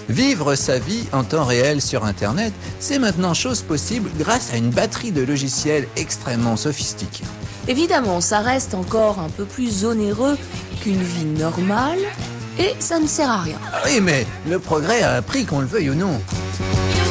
Vivre sa vie en temps réel sur Internet, c'est maintenant chose possible grâce à une batterie de logiciels extrêmement sophistiqués. Évidemment, ça reste encore un peu plus onéreux qu'une vie normale et ça ne sert à rien. Ah oui, mais le progrès a un prix, qu'on le veuille ou non.